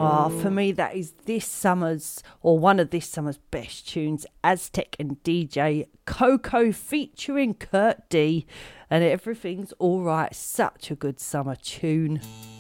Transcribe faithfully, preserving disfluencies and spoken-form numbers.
Oh, for me, that is this summer's, or one of this summer's best tunes, Aztec and D J Coco featuring Kurt D. And Everything's Alright. Such a good summer tune.